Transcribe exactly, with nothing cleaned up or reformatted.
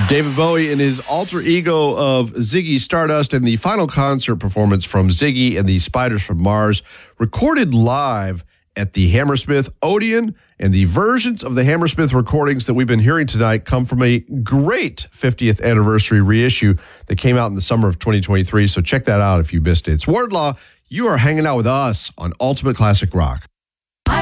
David Bowie in his alter ego of Ziggy Stardust and the final concert performance from Ziggy and the Spiders from Mars, recorded live at the Hammersmith Odeon. And the versions of the Hammersmith recordings that we've been hearing tonight come from a great fiftieth anniversary reissue that came out in the summer of twenty twenty-three. So check that out if you missed it. It's Wardlaw. You are hanging out with us on Ultimate Classic Rock.